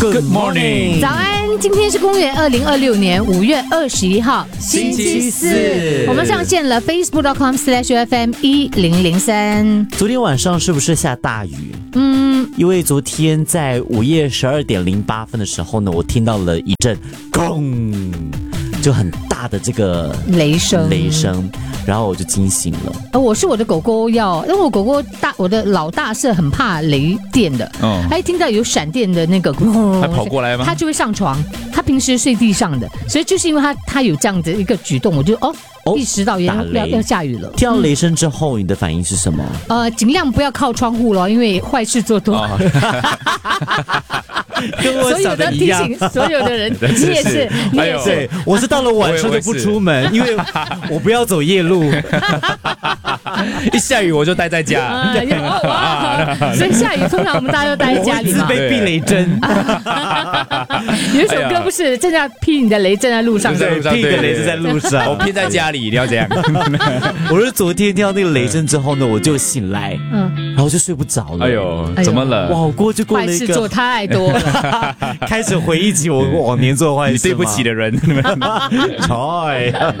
Good morning， 早安，今天是公元2026年5月21号， 星期四我们上线了 facebook.com/FM1003。 昨天晚上是不是下大雨？因为昨天在午夜12点08分的时候呢，我听到了一阵咣，就很大的这个雷声， 然后我就惊醒了。 我是我的狗狗因为我狗狗我的老大是很怕雷电的，他一听到有闪电的那个， 他跑过来吗？ 他就会上床，他平时睡地上的，所以就是因为他有这样的一个举动，我就意识到要下雨了。 听到雷声之后，你的反应是什么？ 尽量不要靠窗户了，因为坏事做多。 跟我想的一样， 所有的人，你也是， 对，我是到了晚上就不出门，因为我不要走夜路。 一下雨我就待在家。 所以下雨通常我们大家都待在家里嘛。 我会自备避雷针。 有一首歌不是正在劈你的雷正在路上， 对，劈的雷正在路上。 我劈在家里，一定要这样。 我是昨天听到那个雷声之后呢，我就醒来，然后就睡不着了。 哎呦，怎么了？ 哇，过了一个坏事做太多了。 开始回忆起我往年做坏事， 你对不起的人。